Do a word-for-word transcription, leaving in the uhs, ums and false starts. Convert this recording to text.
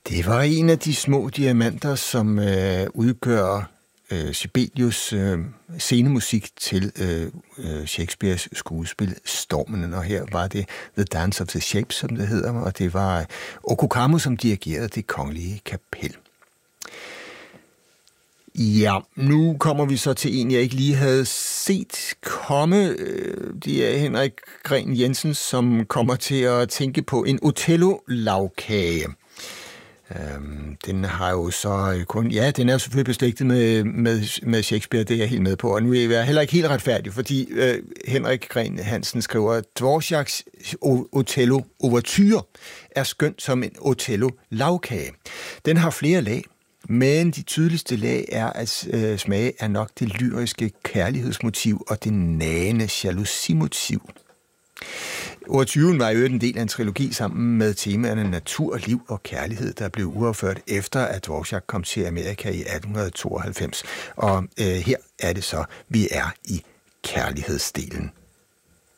Det var en af de små diamanter, som øh, udgør øh, Sibelius øh, scenemusik til øh, Shakespeares skuespil Stormen. Og her var det The Dance of the Shapes, som det hedder, og det var Okokamo, som dirigerede Det Kongelige Kapel. Ja, nu kommer vi så til en, jeg ikke lige havde set komme. Det er Henrik Gren Jensen, som kommer til at tænke på en Othello-lagkage. Øhm, den har jo så kun... Ja, den er jo selvfølgelig beslægtet med, med, med Shakespeare, det er jeg helt med på. Og nu er jeg heller ikke helt retfærdig, fordi øh, Henrik Gren Hansen skriver, Dvořáks Othello-ouverture er skønt som en Othello-lagkage. Den har flere lag, men de tydeligste lag er at øh, smage er nok det lyriske kærlighedsmotiv og det nagende jalousimotiv. Ouverturen var jo en del af en trilogi sammen med temaerne natur, liv og kærlighed, der blev uafført efter, at Dvořák kom til Amerika i atten tooghalvfems. Og øh, her er det så, vi er i kærlighedsdelen.